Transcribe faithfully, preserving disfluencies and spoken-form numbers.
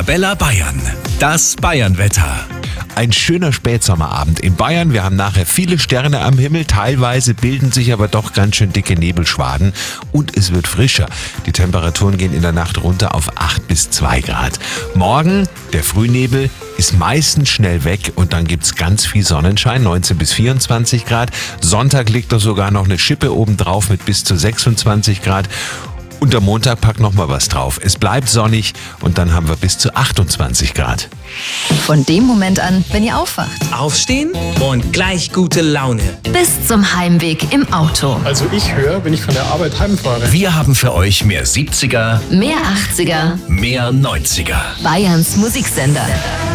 Arabella Bayern. Das Bayernwetter. Ein schöner Spätsommerabend in Bayern. Wir haben nachher viele Sterne am Himmel. Teilweise bilden sich aber doch ganz schön dicke Nebelschwaden. Und es wird frischer. Die Temperaturen gehen in der Nacht runter auf acht bis zwei Grad. Morgen, der Frühnebel, ist meistens schnell weg. Und dann gibt's ganz viel Sonnenschein, neunzehn bis vierundzwanzig Grad. Sonntag liegt doch sogar noch eine Schippe obendrauf mit bis zu sechsundzwanzig Grad. Und am Montag packt noch mal was drauf. Es bleibt sonnig und dann haben wir bis zu achtundzwanzig Grad. Von dem Moment an, wenn ihr aufwacht. Aufstehen und gleich gute Laune. Bis zum Heimweg im Auto. Also ich höre, wenn ich von der Arbeit heimfahre. Wir haben für euch mehr siebziger, Mehr achtziger. mehr neunziger. Bayerns Musiksender.